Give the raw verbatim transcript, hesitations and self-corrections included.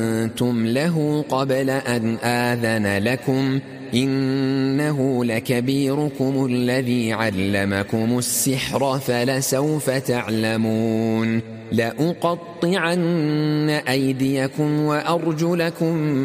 أنتم له قبل أن آذن لكم إنه لكبيركم الذي علمكم السحر فلسوف تعلمون لأقطعن أيديكم وأرجلكم